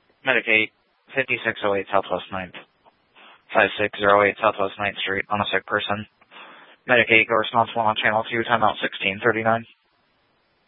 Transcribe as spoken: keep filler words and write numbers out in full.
Medicaid, fifty-six oh eight Southwest ninth. five six oh eight Southwest ninth Street, on a sick person. Medicaid, go responsible on channel two, timeout sixteen thirty-nine.